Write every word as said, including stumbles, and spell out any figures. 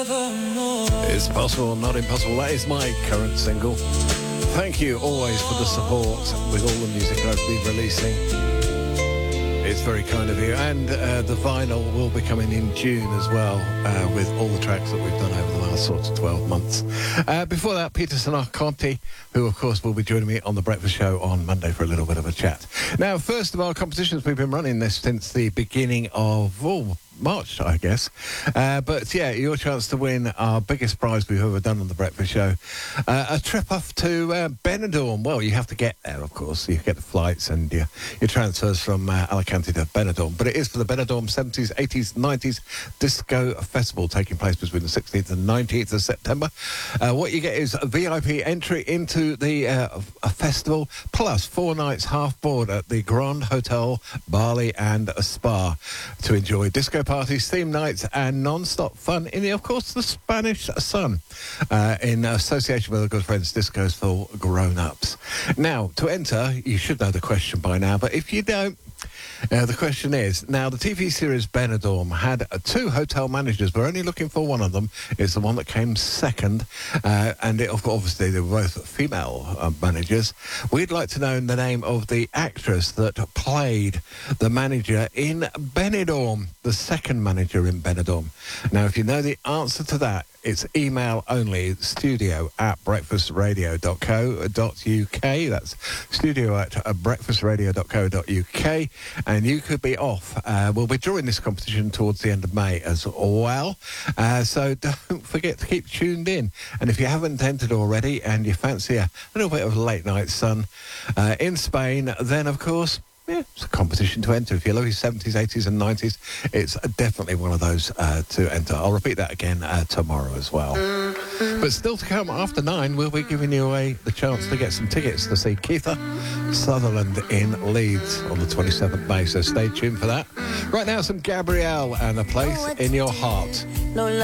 It's possible, not impossible. That is my current single. Thank you always for the support with all the music I've been releasing. It's very kind of you. And uh, the vinyl will be coming in June as well, uh, with all the tracks that we've done over the last sort of twelve months. Uh, before that, Peter Sinarconti, who of course will be joining me on The Breakfast Show on Monday for a little bit of a chat. Now, first of our competitions, we've been running this since the beginning of... Oh, March, I guess. Uh, but, yeah, your chance to win our biggest prize we've ever done on The Breakfast Show. Uh, a trip off to uh, Benidorm. Well, you have to get there, of course. You get the flights and your, your transfers from uh, Alicante to Benidorm. But it is for the Benidorm seventies, eighties, nineties Disco Festival taking place between the sixteenth and nineteenth of September. Uh, what you get is a V I P entry into the uh, a festival, plus four nights half board at the Grand Hotel Bali and Spa to enjoy disco parties, theme nights and non-stop fun in the, of course, the Spanish sun, uh, in association with our good friends Discos for Grown-Ups. Now, to enter, you should know the question by now, but if you don't, Uh, the question is, now the T V series Benidorm had uh, two hotel managers. We're only looking for one of them. It's the one that came second. Uh, and it, of course, obviously they were both female uh, managers. We'd like to know the name of the actress that played the manager in Benidorm, the second manager in Benidorm. Now, if you know the answer to that, it's email only, studio at breakfast radio dot co dot uk. That's studio at uh, breakfast radio dot co dot uk. And you could be off. Uh, we'll be drawing this competition towards the end of May as well. Uh, so don't forget to keep tuned in. And if you haven't entered already and you fancy a little bit of late night sun uh, in Spain, then, of course, yeah, it's a competition to enter. If you love your seventies, eighties and nineties, it's definitely one of those uh, to enter. I'll repeat that again uh, tomorrow as well. But still to come after nine, we'll be giving you away the chance to get some tickets to see Kiefer Sutherland in Leeds on the twenty-seventh of May. So stay tuned for that. Right now, some Gabrielle and A Place in Your Heart.